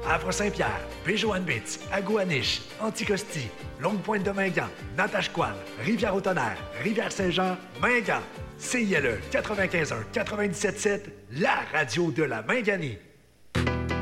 Havre-Saint-Pierre, Péjoanne-Bitz, Agouaniche, Anticosti, Longue-Pointe-de-Mingan, Natashquan, Rivière-au-Tonnerre, Rivière-Saint-Jean, Mingan. CILE 95.1, 97.7, la radio de la Minganie.